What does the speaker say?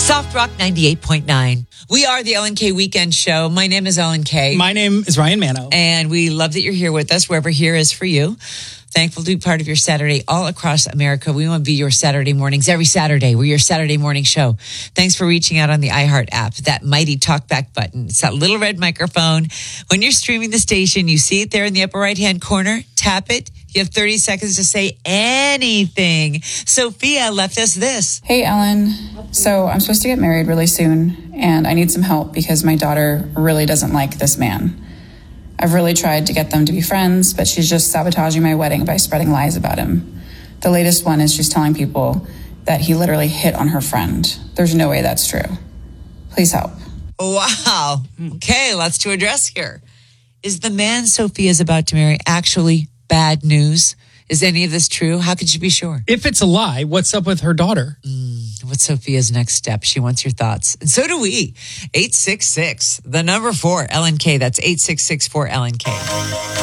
Soft Rock 98.9. We are the Ellen K Weekend Show. My name is Ellen K. My name is Ryan Mano. And we love that you're here with us, wherever here is for you. Thankful to be part of your Saturday all across America. We want to be your Saturday mornings every Saturday. We're your Saturday morning show. Thanks for reaching out on the iHeart app, that mighty talkback button. It's that little red microphone. When you're streaming the station, you see it there in the upper right-hand corner. Tap it. You have 30 seconds to say anything. Sophia left us this. Hey, Ellen. So I'm supposed to get married really soon, and I need some help because my daughter really doesn't like this man. I've really tried to get them to be friends, but she's just sabotaging my wedding by spreading lies about him. The latest one is she's telling people that he literally hit on her friend. There's no way that's true. Please help. Wow. Okay, lots to address here. Is the man Sophia's about to marry actually bad news? Is any of this true? How could you be sure? If it's a lie, what's up with her daughter? What's Sophia's next step? She wants your thoughts. And so do we. 866, the number 4, Ellen K. That's 866-4 Ellen K.